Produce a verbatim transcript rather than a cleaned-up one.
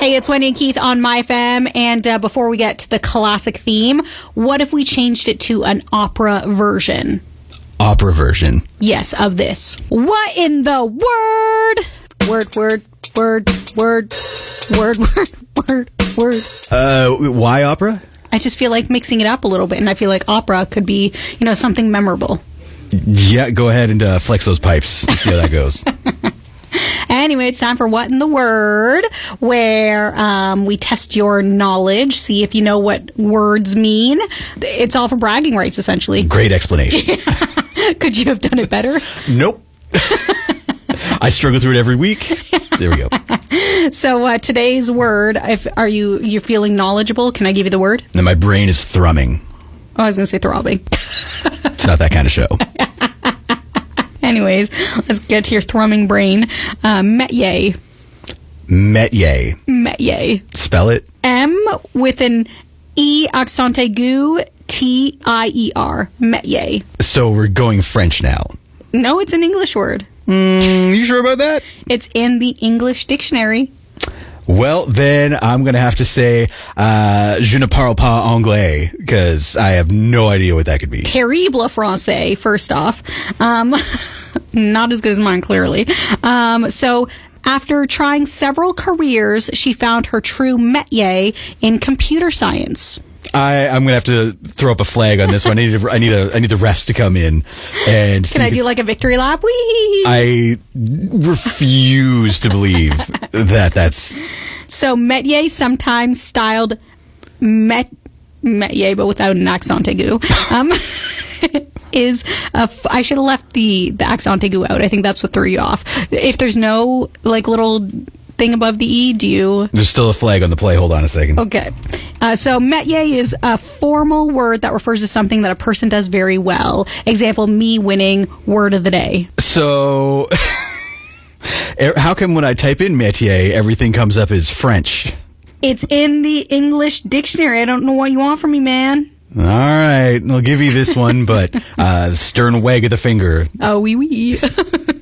Hey, it's Wendy and Keith on My F M, and uh, before we get to the classic theme, what if we changed it to an opera version? Opera version? Yes, of this. What in the word? Word, word, word, word, word, word, word, word. Uh, why opera? I just feel like mixing it up a little bit, and I feel like opera could be, you know, something memorable. Yeah, go ahead and uh, flex those pipes. Let's see how that goes. Anyway, it's time for What in the Word, where um, we test your knowledge, see if you know what words mean. It's all for bragging rights, essentially. Great explanation. Could you have done it better? Nope. I struggle through it every week. There we go. So uh, today's word, if, are you you feeling knowledgeable? Can I give you the word? Now my brain is thrumming. Oh, I was going to say throbbing. It's not that kind of show. Anyways, let's get to your thrumming brain. Uh, métier. Métier. Métier. Spell it. M with an E accent aigu, T I E R. Métier. So we're going French now. No, it's an English word. Mm, you sure about that? It's in the English dictionary. Well, then I'm going to have to say, uh, je ne parle pas anglais, because I have no idea what that could be. Terrible français, first off. Um, not as good as mine, clearly. Um, so after trying several careers, she found her true métier in computer science. I, I'm going to have to throw up a flag on this one. I need, a, I need a, I need the refs to come in and Can I do like a victory lap? Whee! I refuse to believe that that's... So métier, sometimes styled met, métier, but without an accent aigu, um, is, a f- I should have left the, the accent aigu out. I think that's what threw you off. If there's no like little thing above the E, do you... There's still a flag on the play. Hold on a second. Okay. Uh, so métier is a formal word that refers to something that a person does very well. Example, me winning word of the day. So, how come when I type in métier, everything comes up as French? It's in the English dictionary. I don't know what you want from me, man. All right. I'll give you this one, but uh, stern wag of the finger. Oh, wee wee.